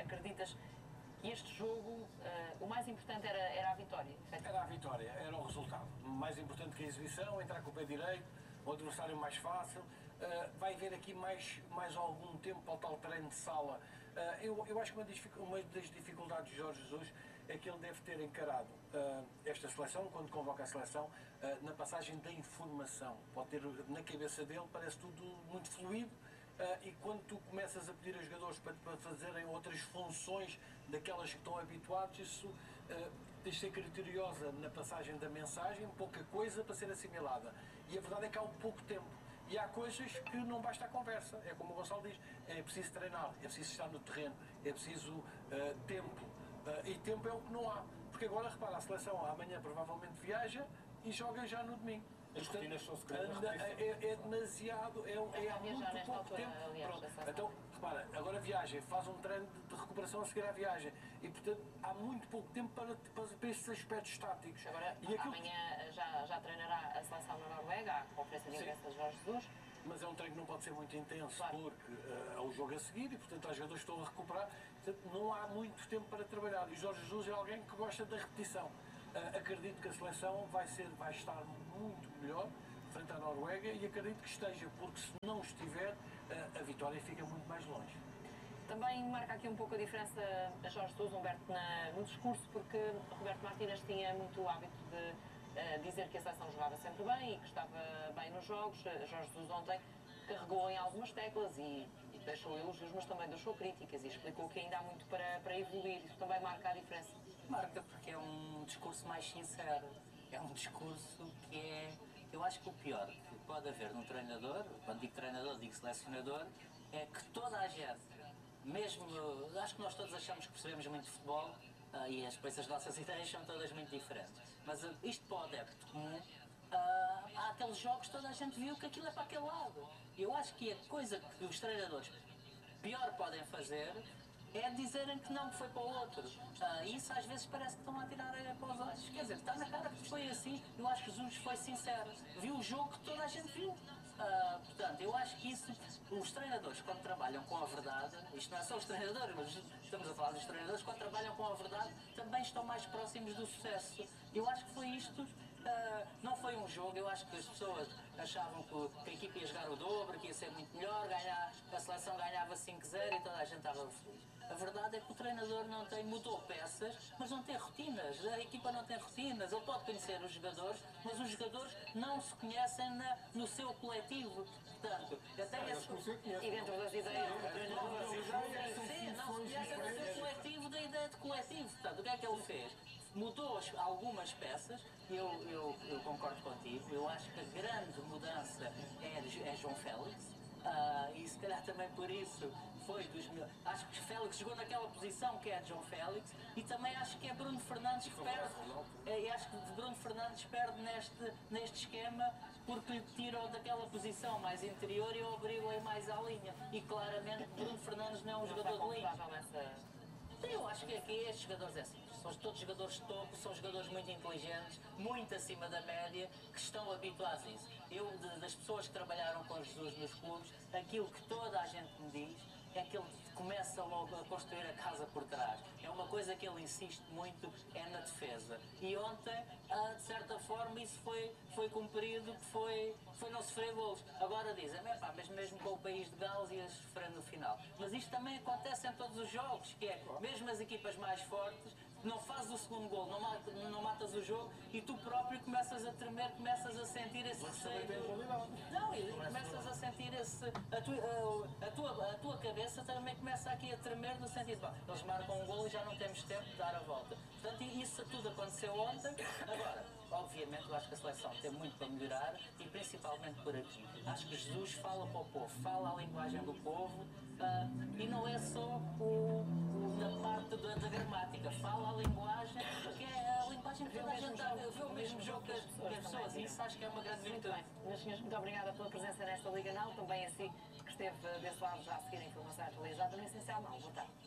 acreditas que este jogo, o mais importante era a vitória? Era a vitória, era o resultado. Mais importante que a exibição, entrar com o pé direito, o adversário mais fácil. Vai haver aqui mais algum tempo para o tal treino de sala. Eu acho que uma das dificuldades de Jorge Jesus é que ele deve ter encarado esta seleção, quando convoca a seleção, na passagem da informação. Pode ter na cabeça dele, parece tudo muito fluido, e quando tu começas a pedir a jogadores para fazerem outras funções daquelas que estão habituados, isso tens de ser criteriosa na passagem da mensagem, pouca coisa para ser assimilada. E a verdade é que há um pouco tempo. E há coisas que não basta a conversa. É como o Gonçalo diz, é preciso treinar, é preciso estar no terreno, é preciso tempo. E tempo é o que não há. Porque agora, repara, a seleção amanhã provavelmente viaja e joga já no domingo. As rotinas são secretas. É demasiado, há muito pouco tempo. Pronto. Então, repara, agora viaja, faz um treino de recuperação a seguir à viagem. E, portanto, há muito pouco tempo para esses aspectos táticos. Agora, amanhã já treinará a seleção na Noruega, a conferência de imprensa de Jorge Jesus. Mas é um treino que não pode ser muito intenso, claro, porque é o jogo a seguir e, portanto, há jogadores que estão a recuperar. Portanto, não há muito tempo para trabalhar. E Jorge Jesus é alguém que gosta da repetição. Acredito que a seleção vai estar muito melhor frente à Noruega e acredito que esteja, porque se não estiver, a vitória fica muito mais longe. Também marca aqui um pouco a diferença a Jorge Jesus, Humberto, no discurso, porque Roberto Martínez tinha muito o hábito de dizer que a seleção jogava sempre bem e que estava bem nos jogos. Jorge Jesus ontem carregou em algumas teclas e deixou elogios, mas também deixou críticas e explicou que ainda há muito para evoluir. Isso também marca a diferença. Marca porque é um discurso mais sincero. É um discurso que é... Eu acho que o pior que pode haver num treinador, quando digo treinador, digo selecionador, é que toda a gente, mesmo... Acho que nós todos achamos que percebemos muito de futebol e depois as nossas ideias são todas muito diferentes. Mas isto para o adepto comum, há aqueles jogos que toda a gente viu que aquilo é para aquele lado. Eu acho que a coisa que os treinadores pior podem fazer é dizerem que não, que foi para o outro. Isso às vezes parece que estão a tirar para os olhos. Quer dizer, está na cara que foi assim. Eu acho que Jesus foi sincero. Viu o jogo que toda a gente viu. Portanto, eu acho que isso, os treinadores, quando trabalham com a verdade, isto não é só os treinadores, mas estamos a falar dos treinadores, quando trabalham com a verdade, também estão mais próximos do sucesso. Eu acho que foi isto. Não foi um jogo, eu acho que as pessoas achavam que a equipe ia jogar o dobro, que ia ser muito melhor, a seleção ganhava 5-0 e toda a gente estava feliz. A verdade é que o treinador mudou peças, mas não tem rotinas, a equipa não tem rotinas, ele pode conhecer os jogadores, mas os jogadores não se conhecem no seu coletivo. Portanto, até esse... E dentro das ideias do treinador. Sim, não se conhecem no seu coletivo da ideia de coletivo. Portanto, o que é que ele fez? Mudou algumas peças, eu concordo contigo, eu acho que a grande mudança é João Félix, e se calhar também por isso foi dos meus... Acho que Félix jogou naquela posição que é de João Félix, e também acho que é Bruno Fernandes que perde, e acho que Bruno Fernandes perde neste esquema, porque lhe tirou daquela posição mais interior e obrigou-o mais à linha, e claramente Bruno Fernandes não é um jogador de linha. Eu acho que aqui estes jogadores são todos jogadores de topo, são jogadores muito inteligentes, muito acima da média, que estão habituados a isso. Das pessoas que trabalharam com Jesus nos clubes, aquilo que toda a gente me diz é que ele começa logo a construir a casa por trás. É uma coisa que ele insiste muito, é na defesa. E ontem, de certa forma, isso foi cumprido, que foi não sofrer golos. Agora dizem, mas mesmo com o país de Gales ia sofrer no final. Mas isto também acontece em todos os jogos, que é, mesmo as equipas mais fortes, não fazes o segundo gol, não matas o jogo e tu próprio começas a tremer, começas a sentir esse receio. Não, e começas a sentir a tua cabeça também começa aqui a tremer no sentido, eles marcam um gol e já não temos tempo de dar a volta. Portanto, isso tudo aconteceu ontem. Agora, obviamente, eu acho que a seleção tem muito para melhorar e principalmente por aqui. Acho que Jesus fala para o povo, fala a linguagem do povo, e não é só na parte da gramática, fala a linguagem, que é a linguagem que toda a gente vê o mesmo jogo que as pessoas, e isso acho que é uma grande virtude. Meus senhores, muito obrigada pela presença nesta Liga Now, também assim que esteve desse lado já a seguir a informação atualizada no Essencial Não. Boa tarde.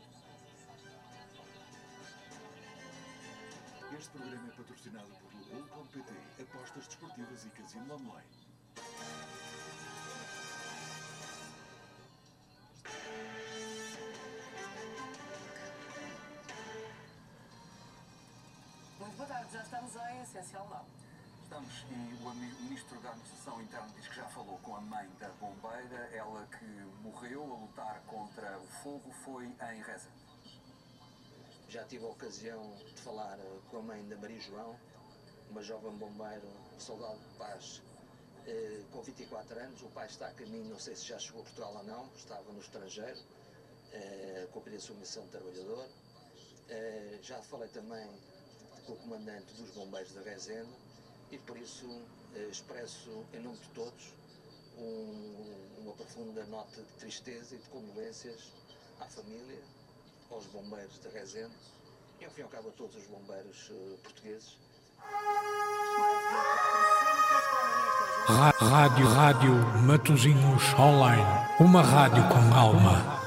Este programa é patrocinado por Lugol.pt, apostas desportivas e casino online. é essencial não. Estamos e o Ministro da Administração Interna diz que já falou com a mãe da bombeira, ela que morreu a lutar contra o fogo foi em Rezende. Já tive a ocasião de falar com a mãe da Maria João, uma jovem bombeiro, soldado de paz, com 24 anos. O pai está a caminho, não sei se já chegou a Portugal ou não, estava no estrangeiro, cumprindo a sua missão de trabalhador. Já falei também com o comandante dos bombeiros de Rezende e por isso expresso em nome de todos uma profunda nota de tristeza e de condolências à família, aos bombeiros de Rezende e ao fim e ao cabo a todos os bombeiros portugueses. Rádio Matosinhos Online, uma rádio com alma.